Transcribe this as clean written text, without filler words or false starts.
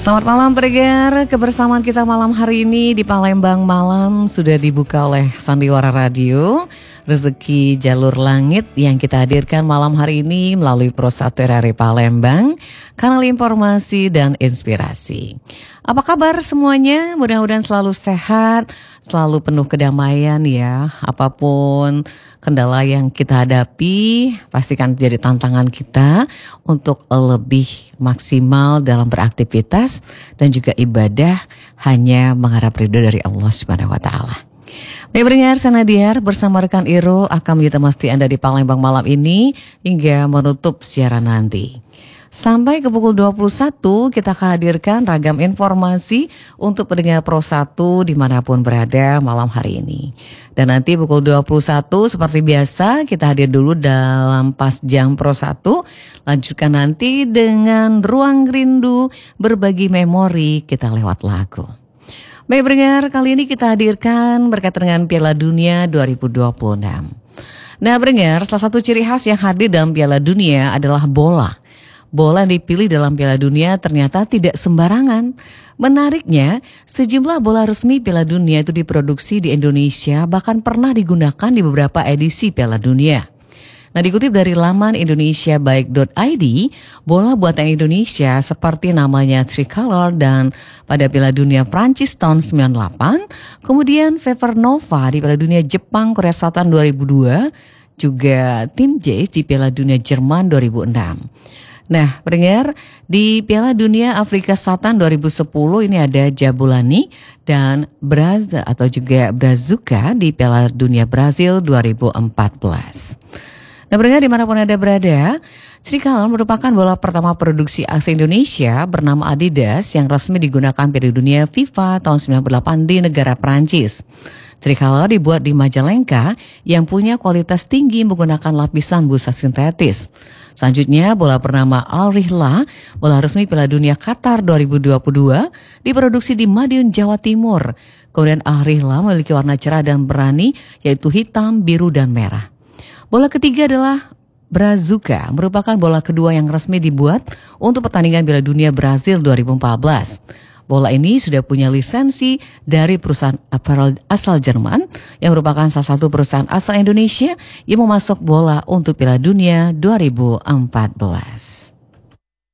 Selamat malam pendengar, kebersamaan kita malam hari ini di Palembang Malam sudah dibuka oleh Sandiwara Radio. Rezeki jalur langit yang kita hadirkan malam hari ini melalui Pro 1 RRI Palembang, kanal informasi dan inspirasi. Apa kabar semuanya? Mudah-mudahan selalu sehat, selalu penuh kedamaian ya. Apapun kendala yang kita hadapi, pastikan menjadi tantangan kita untuk lebih maksimal dalam beraktivitas dan juga ibadah hanya mengharap ridho dari Allah Subhanahu wa taala. Baik pendengar, Sanadiar bersama rekan Iro akan menjadi temasti Anda di Palembang malam ini hingga menutup siaran nanti. Sampai ke pukul 21 kita akan hadirkan ragam informasi untuk pendengar Pro 1 dimanapun berada malam hari ini. Dan nanti pukul 21 seperti biasa kita hadir dulu dalam Pas Jam Pro 1. Lanjutkan nanti dengan Ruang Rindu berbagi memori kita lewat lagu. Baik pendengar, kali ini kita hadirkan berkaitan dengan Piala Dunia 2026. Nah pendengar, salah satu ciri khas yang hadir dalam Piala Dunia adalah bola. Bola yang dipilih dalam Piala Dunia ternyata tidak sembarangan. Menariknya, sejumlah bola resmi Piala Dunia itu diproduksi di Indonesia, bahkan pernah digunakan di beberapa edisi Piala Dunia. Nah, dikutip dari laman indonesiabaik.id, bola buatan Indonesia seperti namanya Tricolor dan pada Piala Dunia Prancis tahun 98, kemudian Fever Nova di Piala Dunia Jepang Korea Selatan 2002, juga tim Jazz di Piala Dunia Jerman 2006. Nah, pendengar, di Piala Dunia Afrika Selatan 2010 ini ada Jabulani dan Braza atau juga Brazuca di Piala Dunia Brazil 2014. Nah, pendengar dimanapun Anda berada, Tricolor merupakan bola pertama produksi asli Indonesia bernama Adidas yang resmi digunakan Piala Dunia FIFA tahun 98 di negara Prancis. Tricolor dibuat di Majalengka yang punya kualitas tinggi menggunakan lapisan busa sintetis. Selanjutnya, bola bernama Al Rihla, bola resmi Piala Dunia Qatar 2022, diproduksi di Madiun, Jawa Timur. Kemudian Al Rihla memiliki warna cerah dan berani, yaitu hitam, biru, dan merah. Bola ketiga adalah Brazuca, merupakan bola kedua yang resmi dibuat untuk pertandingan Piala Dunia Brazil 2014. Bola ini sudah punya lisensi dari perusahaan apparel asal Jerman yang merupakan salah satu perusahaan asal Indonesia yang memasok bola untuk Piala Dunia 2014.